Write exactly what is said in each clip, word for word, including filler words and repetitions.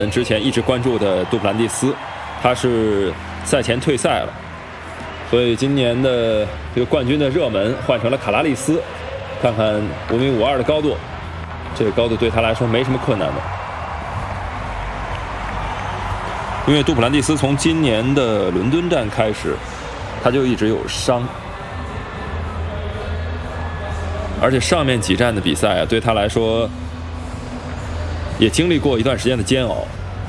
之前一直关注的杜普兰蒂斯，他是赛前退赛了，所以今年的这个冠军的热门换成了卡拉利斯。看看五米五二的高度，这个高度对他来说没什么困难的，因为杜普兰蒂斯从今年的伦敦站开始，他就一直有伤，而且上面几站的比赛啊，对他来说也经历过一段时间的煎熬。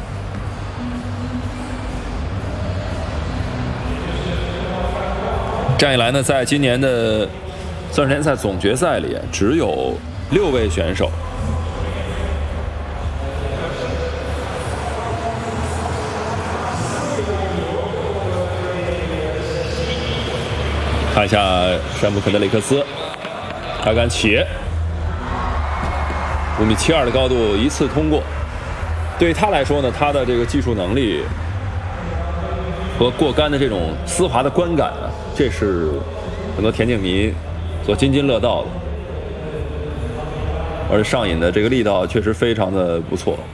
这样一来呢，在今年的钻石联赛总决赛里，只有六位选手看一下山姆肯德里克斯，他敢起五米七二的高度一次通过，对于他来说呢，他的这个技术能力和过杆的这种丝滑的观感啊，这是很多田径迷所津津乐道的，而且上瘾的这个力道确实非常的不错。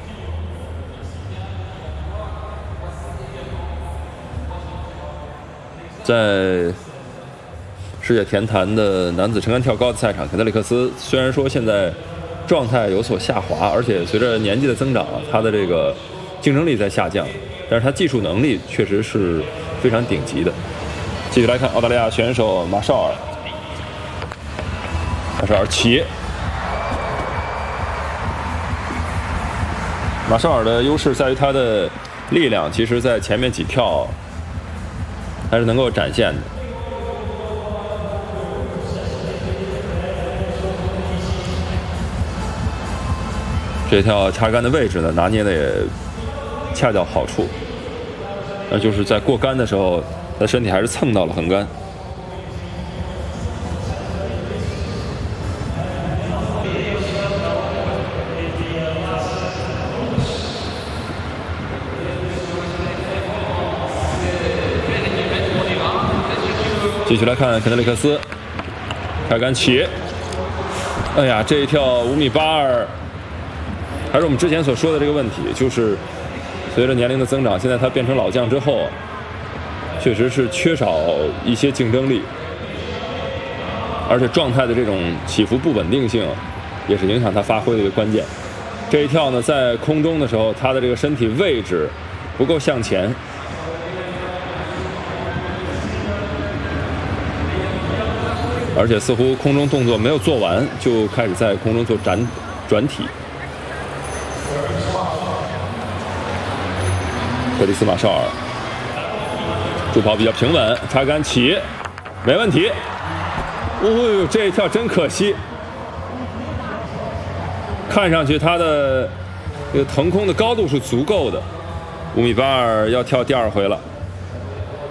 在世界田坛的男子撑杆跳高的赛场，肯德里克斯虽然说现在状态有所下滑，而且随着年纪的增长，他的这个竞争力在下降，但是他技术能力确实是非常顶级的。继续来看澳大利亚选手马绍尔，马绍尔起，马绍尔的优势在于他的力量，其实在前面几跳还是能够展现的。这跳插杆的位置呢，拿捏的也恰到好处，那就是在过杆的时候，他身体还是蹭到了横杆。继续来看肯德里克斯，开杆起，哎呀，这一跳五米八二。还是我们之前所说的这个问题，就是随着年龄的增长，现在他变成老将之后，确实是缺少一些竞争力，而且状态的这种起伏不稳定性也是影响他发挥的一个关键。这一跳呢，在空中的时候，他的这个身体位置不够向前，而且似乎空中动作没有做完，就开始在空中做转转体。克里斯马绍尔助跑比较平稳，插杆起，没问题。哦呦，这一跳真可惜，看上去他的这个腾空的高度是足够的，五米八二要跳第二回了。